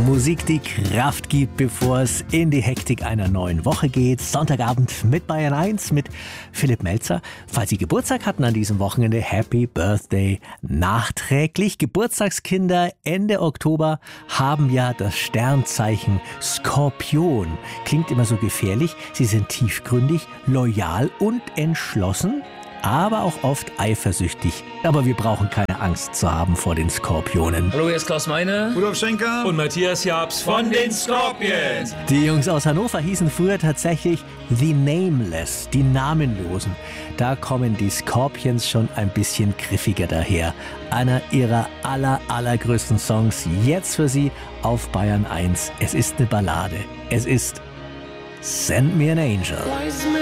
Musik, die Kraft gibt, bevor es in die Hektik einer neuen Woche geht. Sonntagabend mit Bayern 1 mit Philipp Melzer. Falls Sie Geburtstag hatten an diesem Wochenende, Happy Birthday nachträglich. Geburtstagskinder Ende Oktober haben ja das Sternzeichen Skorpion. Klingt immer so gefährlich. Sie sind tiefgründig, loyal und entschlossen, aber auch oft eifersüchtig. Aber wir brauchen keine Angst zu haben vor den Skorpionen. Hallo, hier ist Klaus Meine. Rudolf Schenker. Und Matthias Jabs von den Scorpions. Die Jungs aus Hannover hießen früher tatsächlich The Nameless, die Namenlosen. Da kommen die Scorpions schon ein bisschen griffiger daher. Einer ihrer allergrößten Songs jetzt für Sie auf Bayern 1. Es ist eine Ballade. Es ist Send Me an Angel.